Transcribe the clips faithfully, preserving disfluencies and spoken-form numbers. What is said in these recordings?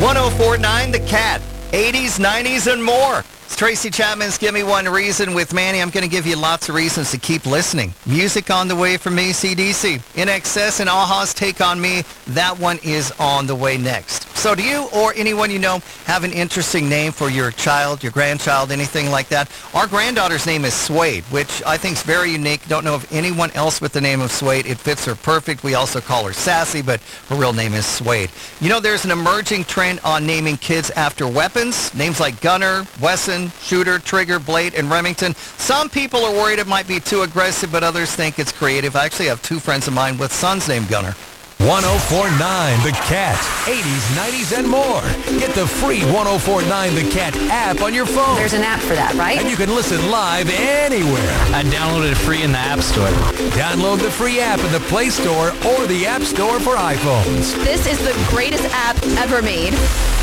one oh four point nine The Cat, eighties, nineties, and more. It's Tracy Chapman's Give Me One Reason with Manny. I'm going to give you lots of reasons to keep listening. Music on the way from A C D C. In Excess and Aha's Take on Me, that one is on the way next. So do you or anyone you know have an interesting name for your child, your grandchild, anything like that? Our granddaughter's name is Suede, which I think is very unique. Don't know of anyone else with the name of Suede. It fits her perfect. We also call her Sassy, but her real name is Suede. You know, there's an emerging trend on naming kids after weapons. Names like Gunner, Wesson, Shooter, Trigger, Blade, and Remington. Some people are worried it might be too aggressive, but others think it's creative. I actually have two friends of mine with sons named Gunner. one oh four point nine The Cat, eighties, nineties, and more. Get the free one oh four point nine The Cat app on your phone. There's an app for that, right? And you can listen live anywhere. I downloaded it free in the App Store. Download the free app in the Play Store or the App Store for iPhones. This is the greatest app ever made.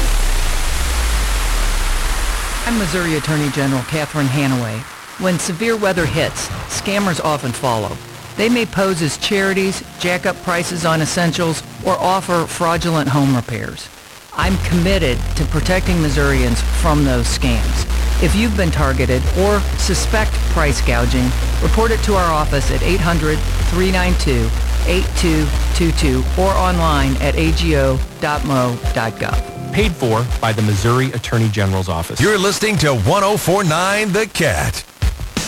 I'm Missouri Attorney General Catherine Hanaway. When severe weather hits, scammers often follow. They may pose as charities, jack up prices on essentials, or offer fraudulent home repairs. I'm committed to protecting Missourians from those scams. If you've been targeted or suspect price gouging, report it to our office at eight hundred, three nine two, eight two two two or online at a g o dot m o dot gov. Paid for by the Missouri Attorney General's Office. You're listening to one oh four point nine The Cat.